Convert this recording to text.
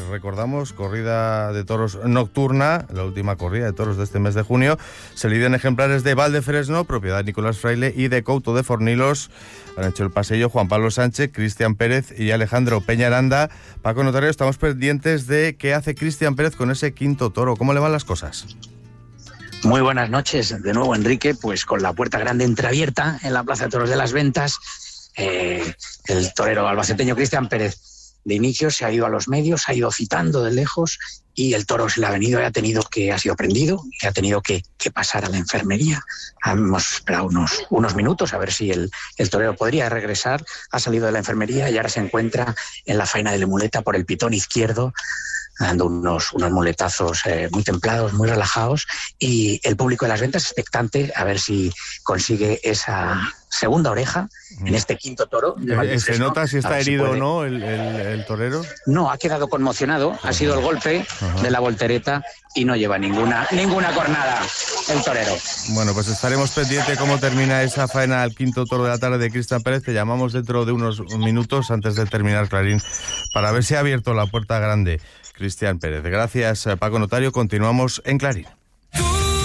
recordamos, corrida de toros nocturna, la última corrida de toros de este mes de junio. Se lidian ejemplares de Valdefresno, propiedad de Nicolás Fraile, y de Couto de Fornilos. Han hecho el pasillo Juan Pablo Sánchez, Cristian Pérez y Alejandro Peñaranda. Paco Notario, estamos pendientes de qué hace Cristian Pérez con ese quinto toro. ¿Cómo le van las cosas? Muy buenas noches de nuevo, Enrique, pues con la puerta grande entreabierta en la Plaza de Toros de las Ventas. El torero albaceteño Cristian Pérez de inicio se ha ido a los medios, ha ido citando de lejos, y el toro se le ha venido y ha sido prendido y ha tenido que pasar a la enfermería. Hemos esperado unos minutos a ver si el torero podría regresar. Ha salido de la enfermería y ahora se encuentra en la faena de la muleta por el pitón izquierdo, dando unos muletazos muy templados, muy relajados, y el público de las ventas expectante a ver si consigue esa segunda oreja en este quinto toro. ¿Se nota si está herido o no el torero? No, ha quedado conmocionado, ha sido el golpe de la voltereta y no lleva ninguna cornada el torero. Bueno, pues estaremos pendientes cómo termina esa faena al quinto toro de la tarde de Cristian Pérez. Te llamamos dentro de unos minutos antes de terminar, Clarín, para ver si ha abierto la puerta grande Cristian Pérez. Gracias, Paco Notario. Continuamos en Clarín.